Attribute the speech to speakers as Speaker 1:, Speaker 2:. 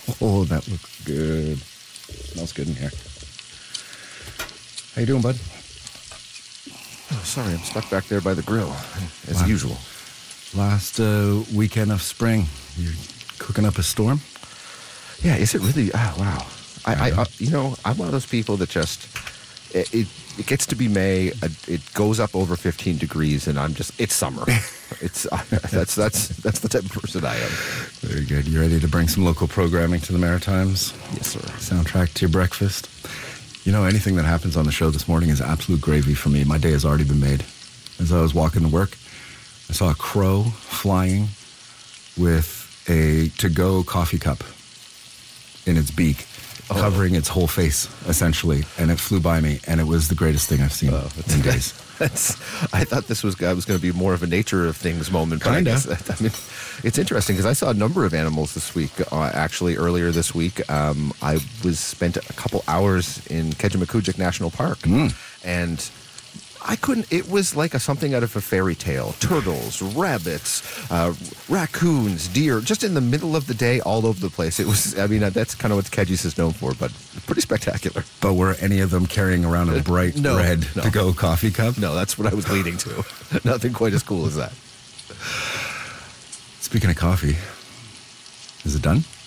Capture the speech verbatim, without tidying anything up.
Speaker 1: Oh, that looks good. Smells good in here. How you doing, bud?
Speaker 2: Oh, sorry, I'm stuck back there by the grill, as
Speaker 1: Wow.
Speaker 2: usual.
Speaker 1: Last uh, weekend of spring, you're cooking up a storm?
Speaker 2: Yeah, is it really? Oh, wow. I, I, uh, you know, I'm one of those people that just it it, it gets to be May, uh, it goes up over fifteen degrees, and I'm just it's summer. It's uh, that's that's that's the type of person I am.
Speaker 1: Very good. You ready to bring some local programming to the Maritimes?
Speaker 2: Yes, sir.
Speaker 1: Soundtrack to your breakfast? You know, anything that happens on the show this morning is absolute gravy for me. My day has already been made. As I was walking to work, I saw a crow flying with a to-go coffee cup in its beak, oh. covering its whole face, essentially, and it flew by me, and it was the greatest thing I've seen oh, in days.
Speaker 2: That's, I thought this was I was going to be more of a nature of things moment. But
Speaker 1: Kinda.
Speaker 2: I, guess, I mean, it's interesting because I saw a number of animals this week. Uh, actually, earlier this week, um, I was spent a couple hours in Kejimkujik National Park,
Speaker 1: mm.
Speaker 2: and I couldn't. It was like a, something out of a fairy tale. Turtles, rabbits, uh, raccoons, deer, just in the middle of the day, all over the place. It was. I mean, that's kind of what Kejis is known for, but pretty spectacular.
Speaker 1: But were any of them carrying around a bright
Speaker 2: no,
Speaker 1: red
Speaker 2: no.
Speaker 1: to-go coffee cup?
Speaker 2: No, that's what I was leading to. Nothing quite as cool as that.
Speaker 1: Speaking of coffee, is it done?